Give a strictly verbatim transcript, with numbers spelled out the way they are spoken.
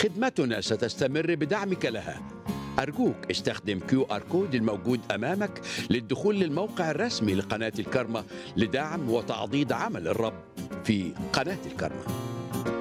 خدمتنا ستستمر بدعمك لها. أرجوك استخدم كيو آر كود الموجود أمامك للدخول للموقع الرسمي لقناة الكرمة لدعم وتعضيد عمل الرب في قناة الكرمة.